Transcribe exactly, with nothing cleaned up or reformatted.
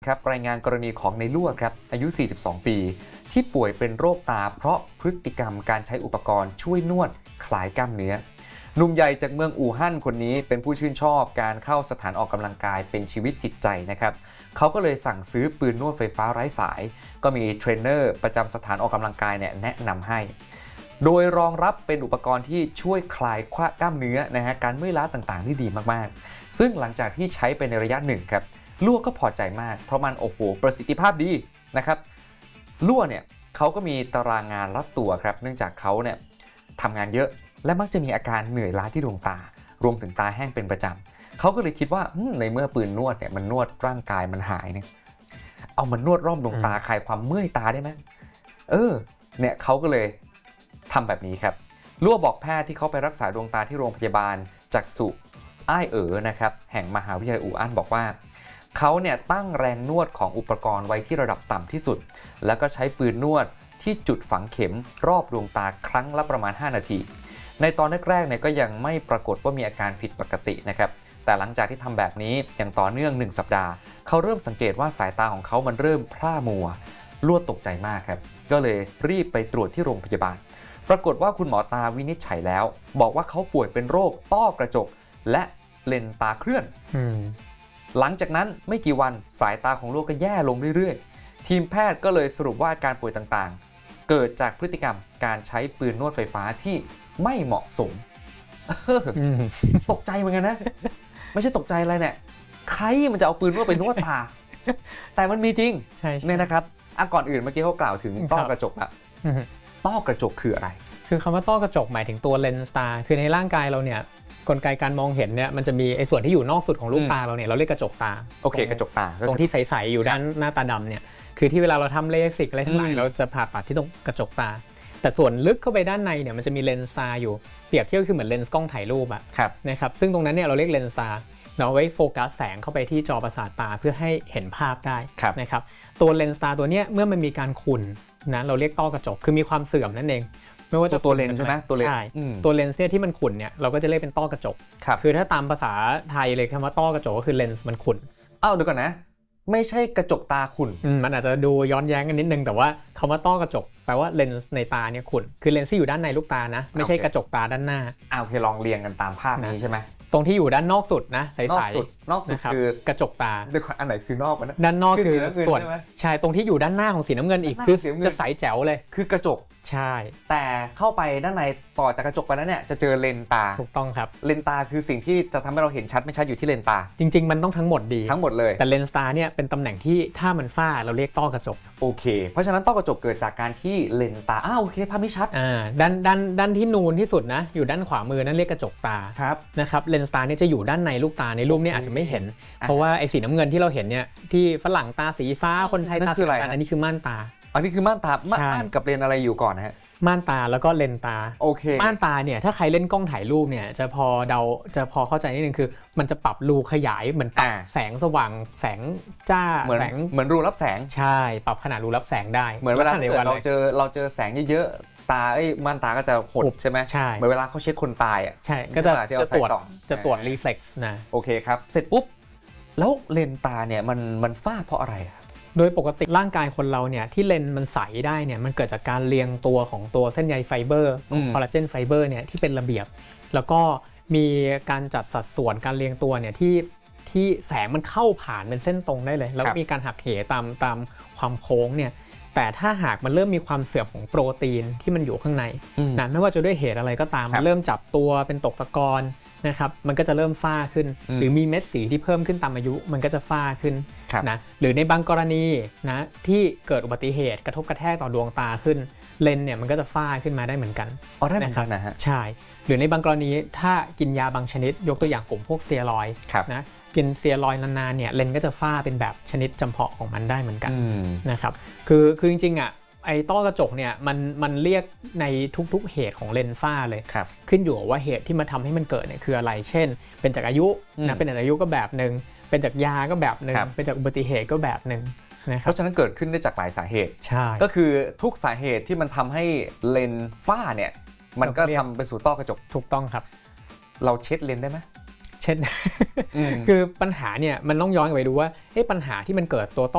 ครับรายงานกรณีของในลั่วครับอายุ สี่สิบสอง ปีที่ป่วยเป็นโรคตาเพราะพฤติกรรมการใช้อุปกรณ์ช่วยนวดคลายกล้ามเนื้อหนุ่มใหญ่จากเมืองอู่ฮั่นคนนี้เป็นผู้ชื่นชอบการเข้าสถานออกกำลังกายเป็นชีวิตจิตใจนะครับเขาก็เลยสั่งซื้อปืนนวดไฟฟ้าไร้สายก็มีเทรนเนอร์ประจำสถานออกกำลังกายเนี่ยแนะนำให้โดยรองรับเป็นอุปกรณ์ที่ช่วยคลายกล้ามเนื้อนะฮะการเมื่อยล้าต่างๆที่ดีมากๆซึ่งหลังจากที่ใช้ไปในระยะหนึ่งครับลั่วก็พอใจมากเพราะมันโอ้โหประสิทธิภาพดีนะครับลั่วเนี่ยเขาก็มีตารางงานรัดตัวครับเนื่องจากเขาเนี่ยทำงานเยอะและมักจะมีอาการเหนื่อยล้าที่ดวงตารวมถึงตาแห้งเป็นประจำเขาก็เลยคิดว่าในเมื่อปืนนวดเนี่ยมันนวดร่างกายมันหายเนี่ยเอามันนวดรอบดวงตาคลายความเมื่อยตาได้ไหมเออเนี่ยเขาก็เลยทำแบบนี้ครับลั่วบอกแพทย์ที่เขาไปรักษาดวงตาที่โรงพยาบาลจักษุอ้ายเอ๋อนะครับแห่งมหาวิทยาลัยอู่ฮั่นบอกว่าเขาเนี่ยตั้งแรงนวดของอุปกรณ์ไว้ที่ระดับต่ำที่สุดแล้วก็ใช้ปืนนวดที่จุดฝังเข็มรอบดวงตาครั้งละประมาณห้านาทีในตอนแรกๆเนี่ยก็ยังไม่ปรากฏว่ามีอาการผิดปกตินะครับแต่หลังจากที่ทำแบบนี้อย่างต่อเนื่องหนึ่งสัปดาห์เขาเริ่มสังเกตว่าสายตาของเขามันเริ่มพร่ามัวลั่วตกใจมากครับก็เลยรีบไปตรวจที่โรงพยาบาลปรากฏว่าคุณหมอตาวินิจฉัยแล้วบอกว่าเขาป่วยเป็นโรคต้อกระจกและเลนส์ตาเคลื่อนหลังจากนั้นไม่กี่วันสายตาของลูกก็แย่ลงเรื่อยๆทีมแพทย์ก็เลยสรุปว่าอาการป่วยต่างๆเกิดจากพฤติกรรมการใช้ปืนนวดไฟฟ้าที่ไม่เหมาะสมตกใจเหมือนกันนะไม่ใช่ตกใจอะไรเนี่ยใครมันจะเอาปืนนวดไปนวดตาแต่มันมีจริงเนี่ยนะครับอ่ะก่อนอื่นเมื่อกี้เขากล่าวถึงต้อกระจกอะต้อกระจกคืออะไรคือคำว่าต้อกระจกหมายถึงตัวเลนส์ตาคือในร่างกายเราเนี่ยกลไกการมองเห็นเนี่ยมันจะมีไอ้ส่วนที่อยู่นอกสุดของลูกตาเราเนี่ยเราเรียกกระจกตาโอเคกระจกตาตรงที่ใสๆอยู่ด้านหน้าตาดำเนี่ยคือที่เวลาเราทำเลสิกอะไรทั้งหลายเราจะผ่าตัดที่ตรงกระจกตาแต่ส่วนลึกเข้าไปด้านในเนี่ยมันจะมีเลนส์ตาอยู่เปรียบเทียบคือเหมือนเลนส์กล้องถ่ายรูปอะนะครับซึ่งตรงนั้นเนี่ยเราเรียกเลนส์ตาเราไว้โฟกัสแสงเข้าไปที่จอประสาทตาเพื่อให้เห็นภาพได้นะครับตัวเลนส์ตาตัวเนี้ยเมื่อมันมีการขุ่นนะเราเรียกต้อกระจกคือมีความเสื่อมนั่นเองไม่ว่าจะตัวเลนส์ใช่ไหมตัวเลนส์ใช่ตัวเลนส์เนี่ยที่มันขุ่นเนี่ยเราก็จะเรียกเป็นต้อกระจกคือถ้าตามภาษาไทยเลยคำว่าต้อกระจกก็คือเลนส์มันขุ่นอ้าวเดี๋ยวก่อนนะไม่ใช่กระจกตาขุ่นมันอาจจะดูย้อนแย้งกันนิดนึงแต่ว่าคำว่าต้อกระจกแปลว่าเลนส์ในตาเนี่ยขุ่นคือเลนส์ที่อยู่ด้านในลูกตานะไม่ใช่กระจกตาด้านหน้าอ้าวโอเคลองเรียงกันตามภาพนี้ใช่ไหมตรงที่อยู่ด้านนอกสุดนะใสๆนอกสุดคือกระจกตาอันไหนคือนอกนะด้านนอกคือส่วนใช่ตรงที่อยู่ด้านหน้าของสีน้ำเงินอีกคือจะใสแจ๋วเลยคือกระจกใช่แต่เข้าไปด้านในต่อจากกระจกไปแล้วเนี่ยจะเจอเลนตาถูกต้องครับเลนตาคือสิ่งที่จะทำให้เราเห็นชัดไม่ชัดอยู่ที่เลนตาจริงๆมันต้องทั้งหมดดีทั้งหมดเลยแต่เลนตาเนี่ยเป็นตำแหน่งที่ถ้ามันฝ้าเราเรียกต้อกระจกโอเคเพราะฉะนั้นต้อกระจกเกิดจากการที่เลนตาอ้าวโอเคภาพไม่ชัดอ่าด้านด้านด้านที่นูนที่สุดนะอยู่ด้านขวามือนั่นเรียกกระจกตาครับนะครับเลนตาเนี่ยจะอยู่ด้านในลูกตาในรูปนี้อาจจะไม่เห็นเพราะว่าไอ้สีน้ำเงินที่เราเห็นเนี่ยที่ฝรั่งตาสีฟ้าคนไทยตาสีฟ้าอันนี้คือม่านตาอันนี้คือม่านตาม่านกับเลนอะไรอยู่ก่อนนะฮะม่านตาแล้วก็เลนตาโอเคม่านตาเนี่ยถ้าใครเล่นกล้องถ่ายรูปเนี่ยจะพอเดาจะพอเข้าใจนิดนึงคือมันจะปรับรูขยายเหมือนปรับแสงสว่างแสงจ้าแสงเหมือนรูรับแสงใช่ปรับขนาดรูรับแสงได้เหมือนเวลาเราเจอเราเจอแสงเยอะๆตาไอ้ม่านตาก็จะหดใช่ไหมใช่เหมือนเวลาเขาเช็คคนตายอ่ะใช่ก็จะจะตรวจจะตรวจรีเฟล็กซ์นะโอเคครับเสร็จปุ๊บแล้วเลนตาเนี่ยมันมันฝ้าเพราะอะไรโดยปกติร่างกายคนเราเนี่ยที่เลนมันใสได้เนี่ยมันเกิดจากการเรียงตัวของตัวเส้นใยไฟเบอร์คอลลาเจนไฟเบอร์เนี่ยที่เป็นระเบียบแล้วก็มีการจัดสัดส่วนการเรียงตัวเนี่ยที่ที่แสงมันเข้าผ่านเป็นเส้นตรงได้เลยแล้วมีการหักเหตามตามความโค้งเนี่ยแต่ถ้าหากมันเริ่มมีความเสื่อมของโปรตีนที่มันอยู่ข้างในนะไม่ว่าจะด้วยเหตุอะไรก็ตามมันเริ่มจับตัวเป็นตกตะกอนนะครับมันก็จะเริ่มฝ้าขึ้นหรือมีเม็ดสีที่เพิ่มขึ้นตามอายุมันก็จะฝ้าขึ้นนะหรือในบางกรณีนะที่เกิดอุบัติเหตุกระทบกระแทกต่อดวงตาขึ้นเลนเนี่ยมันก็จะฝ้าขึ้นมาได้เหมือนกันอ๋อได้เหมือนกันนะฮะใช่หรือในบางกรณีถ้ากินยาบางชนิดยกตัวอย่างกลุ่มพวกสเตียรอยด์นะกินสเตียรอยด์นานๆเนี่ยเลนก็จะฝ้าเป็นแบบชนิดจำเพาะของมันได้เหมือนกันนะครับคือคือจริงๆอ่ะไอ้ต้อกระจกเนี่ยมันมันเรียกในทุกๆเหตุของเลนฝ้าเลยขึ้นอยู่ว่าเหตุที่มาทำให้มันเกิดเนี่ยคืออะไรเช่นเป็นจากอายุนะเป็นจากอายุก็แบบนึงเป็นจากยาก็แบบนึงเป็นจากอุบัติเหตุก็แบบนึงเพราะฉะนั้นเกิดขึ้นได้จากหลายสาเหตุใช่ก็คือทุกสาเหตุที่มันทำให้เลนฝ้าเนี่ยมันก็ทำไปสู่ต้อกระจกถูกต้องครับเราเช็ดเลนได้ไหมเช่นคือปัญหาเนี่ยมันต้องย้อนกลับไปดูว่าปัญหาที่มันเกิดตัว